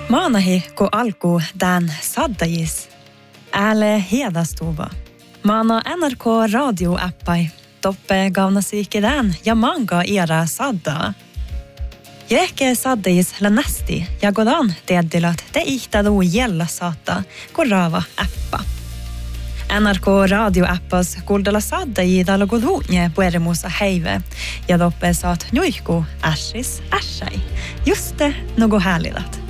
Maanahi, kun alku tän saddajis. Ääle hedastuva. Maana NRK radioappai. Toppe gaunasiikki tän ja manga era sadda. Ja ehkä saddajis länästi ja godan teedilat te ihtadu jälla saata kun raava appa. NRK radioappas kuuldella saddajida logodunje pueremusa heive ja toppe saat nuihku ässis ässai. Just det, något härligt.